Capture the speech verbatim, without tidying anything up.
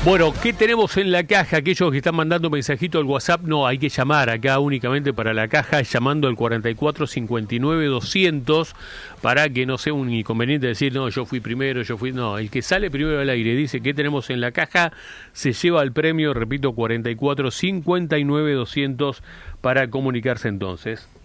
Bueno, ¿qué tenemos en la caja? Aquellos que están mandando mensajito al WhatsApp, no, hay que llamar acá únicamente para la caja, llamando al cuarenta y cuatro cincuenta y nueve doscientos, para que no sea un inconveniente decir, no, yo fui primero, yo fui... No, el que sale primero al aire dice qué tenemos en la caja, se lleva el premio, repito, cuarenta y cuatro cincuenta y nueve doscientos para comunicarse entonces.